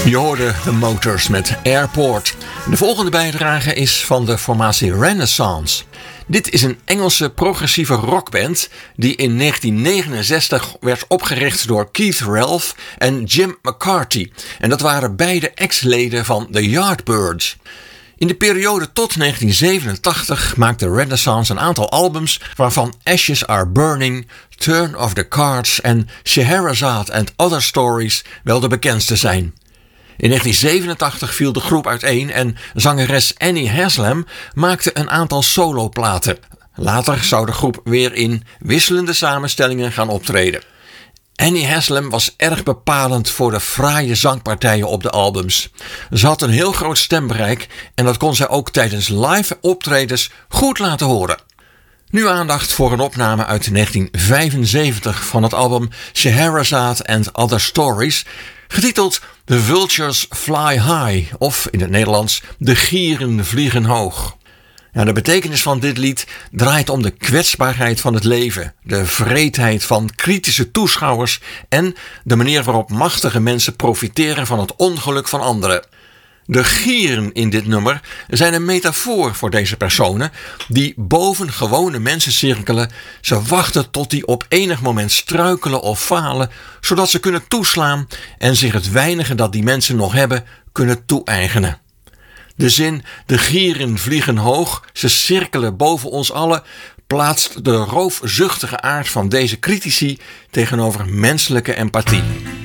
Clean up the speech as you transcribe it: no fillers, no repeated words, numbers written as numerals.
Je hoorde The Motors met Airport. De volgende bijdrage is van de formatie Renaissance. Dit is een Engelse progressieve rockband die in 1969 werd opgericht door Keith Relf en Jim McCarthy. En dat waren beide ex-leden van The Yardbirds. In de periode tot 1987 maakte Renaissance een aantal albums waarvan Ashes Are Burning, Turn of the Cards en Scheherazade and Other Stories wel de bekendste zijn. In 1987 viel de groep uiteen en zangeres Annie Haslam maakte een aantal soloplaten. Later zou de groep weer in wisselende samenstellingen gaan optreden. Annie Haslam was erg bepalend voor de fraaie zangpartijen op de albums. Ze had een heel groot stembereik en dat kon zij ook tijdens live optredens goed laten horen. Nu aandacht voor een opname uit 1975 van het album Scheherazade and Other Stories, getiteld The Vultures Fly High, of in het Nederlands De Gieren Vliegen Hoog. De betekenis van dit lied draait om de kwetsbaarheid van het leven, de wreedheid van kritische toeschouwers en de manier waarop machtige mensen profiteren van het ongeluk van anderen. De gieren in dit nummer zijn een metafoor voor deze personen die boven gewone mensen cirkelen. Ze wachten tot die op enig moment struikelen of falen, zodat ze kunnen toeslaan en zich het weinige dat die mensen nog hebben kunnen toe-eigenen. De zin de gieren vliegen hoog, ze cirkelen boven ons allen, plaatst de roofzuchtige aard van deze critici tegenover menselijke empathie.